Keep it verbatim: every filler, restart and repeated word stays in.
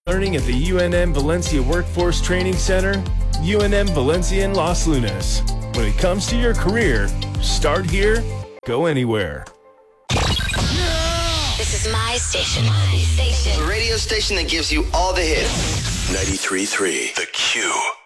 Learning at the U N M Valencia Workforce Training Center, U N M Valencia in Los Lunas. When it comes to your career, start here, go anywhere. This is my station. My station. The radio station that gives you all the hits. ninety-three point three The Q.